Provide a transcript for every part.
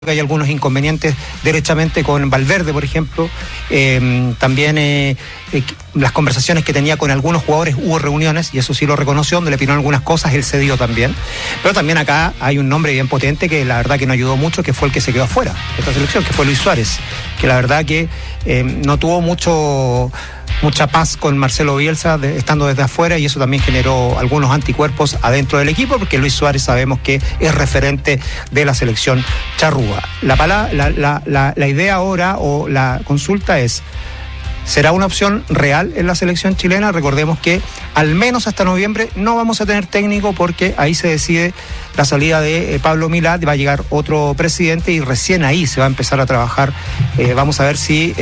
que hay algunos inconvenientes derechamente con Valverde, por ejemplo. También las conversaciones que tenía con algunos jugadores, hubo reuniones, y eso sí lo reconoció, donde le pidieron algunas cosas, él cedió también. Pero también acá hay un nombre bien potente que la verdad que no ayudó mucho, que fue el que se quedó afuera de esta selección, que fue Luis Suárez, que la verdad que no tuvo mucha paz con Marcelo Bielsa estando desde afuera, y eso también generó algunos anticuerpos adentro del equipo, porque Luis Suárez sabemos que es referente de la selección charrúa. La idea ahora, o la consulta es: ¿será una opción real en la selección chilena? Recordemos que al menos hasta noviembre no vamos a tener técnico, porque ahí se decide la salida de Pablo Milad, va a llegar otro presidente y recién ahí se va a empezar a trabajar. Vamos a ver si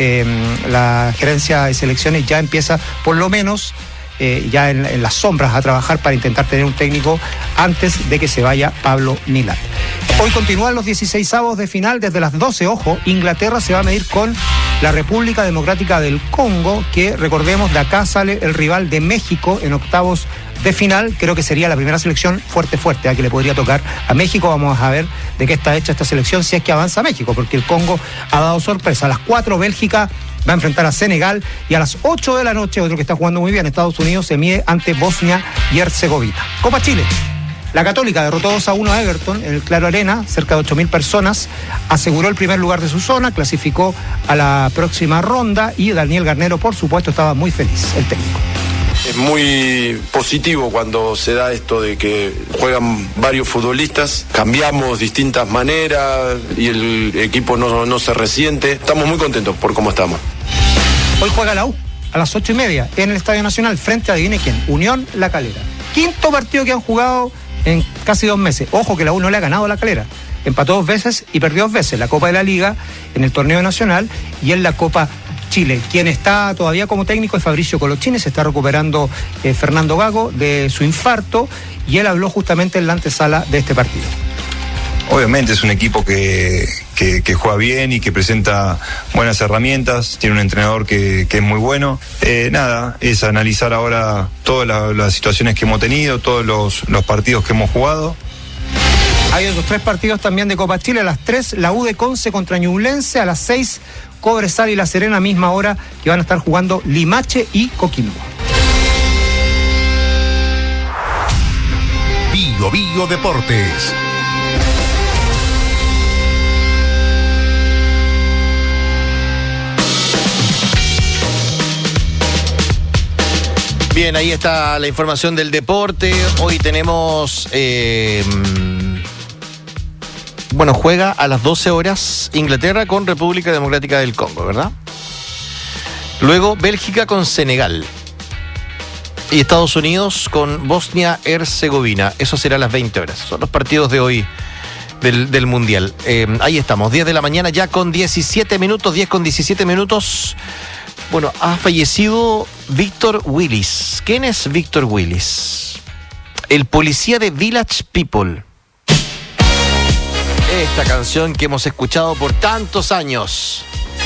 la gerencia de selecciones ya empieza, por lo menos, ya en las sombras, a trabajar para intentar tener un técnico antes de que se vaya Pablo Milad. Hoy continúan los 16avos de final desde las 12, ojo, Inglaterra se va a medir con la República Democrática del Congo, que recordemos, de acá sale el rival de México en octavos de final. Creo que sería la primera selección fuerte, a que le podría tocar a México. Vamos a ver de qué está hecha esta selección, si es que avanza México, porque el Congo ha dado sorpresa. A las 4, Bélgica va a enfrentar a Senegal, y a las 8 de la noche, otro que está jugando muy bien, Estados Unidos, se mide ante Bosnia y Herzegovina. Copa Chile. La Católica derrotó 2-1 a Everton en el Claro Arena, cerca de 8.000 personas, aseguró el primer lugar de su zona, clasificó a la próxima ronda, y Daniel Garnero, por supuesto, estaba muy feliz, el técnico. Es muy positivo cuando se da esto de que juegan varios futbolistas, cambiamos distintas maneras y el equipo no se resiente. Estamos muy contentos por cómo estamos. Hoy juega la U a las 8:30 en el Estadio Nacional frente a, adivine quién, Unión La Calera. Quinto partido que han jugado en casi 2 meses. Ojo que la U no le ha ganado a La Calera. Empató 2 veces y perdió 2 veces. La Copa de la Liga en el torneo nacional y en la Copa Chile. Quien está todavía como técnico es Fabricio Colochini. Se está recuperando Fernando Gago de su infarto, y él habló justamente en la antesala de este partido. Obviamente es un equipo que juega bien y que presenta buenas herramientas, tiene un entrenador que es muy bueno. Nada, es analizar ahora todas las situaciones que hemos tenido, todos los partidos que hemos jugado. Hay otros 3 partidos también de Copa Chile. A las 3, la U de Conce contra Ñublense. A las 6, Cobresal y La Serena, misma hora, que van a estar jugando Limache y Coquimbo. Bio Deportes. Bien, ahí está la información del deporte. Hoy tenemos... juega a las 12 horas Inglaterra con República Democrática del Congo, ¿verdad? Luego Bélgica con Senegal. Y Estados Unidos con Bosnia-Herzegovina. Eso será a las 20 horas. Son los partidos de hoy del Mundial. Ahí estamos, 10 de la mañana ya con 17 minutos, 10 con 17 minutos. Bueno, ha fallecido Víctor Willis. ¿Quién es Víctor Willis? El policía de Village People. Esta canción que hemos escuchado por tantos años.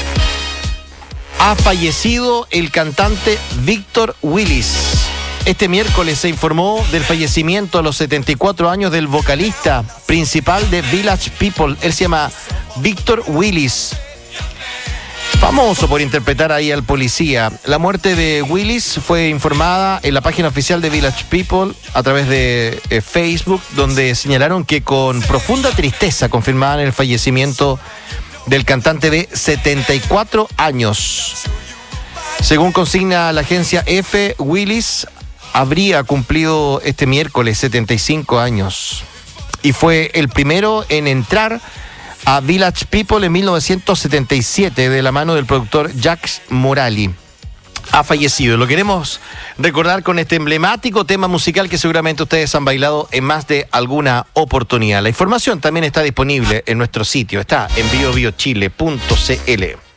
Ha fallecido el cantante Víctor Willis. Este miércoles se informó del fallecimiento a los 74 años del vocalista principal de Village People. Él se llama Víctor Willis. Famoso por interpretar ahí al policía. La muerte de Willis fue informada en la página oficial de Village People a través de Facebook, donde señalaron que con profunda tristeza confirmaban el fallecimiento del cantante de 74 años. Según consigna la agencia F, Willis habría cumplido este miércoles 75 años y fue el primero en entrar a Village People en 1977 de la mano del productor Jacques Morali. Ha fallecido. Lo queremos recordar con este emblemático tema musical que seguramente ustedes han bailado en más de alguna oportunidad. La información también está disponible en nuestro sitio. Está en biobiochile.cl.